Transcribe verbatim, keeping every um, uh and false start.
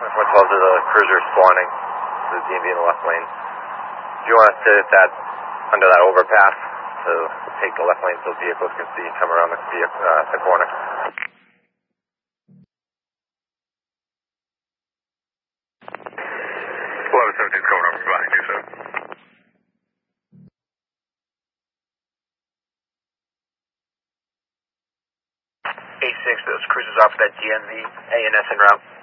one twelve to the cruiser spawning, to the D M V in the left lane. Do you want us to hit that, under that overpass, to take the left lane so vehicles can see and come around the, vehicle, uh, the corner? eleven seventeen is coming over behind you, sir. eight six, those cruisers off of that D M V, A and S en route.